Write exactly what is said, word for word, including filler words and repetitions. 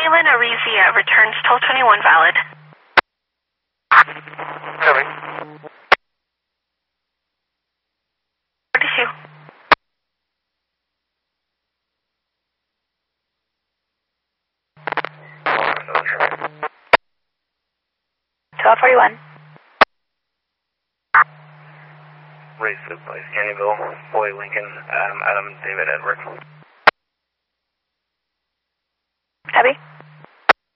Galen Arisia returns twelve twenty-one valid. Coming. forty-two. twelve forty-one. Race Place, Candyville, Boy Lincoln, um, Adam, David, Edward.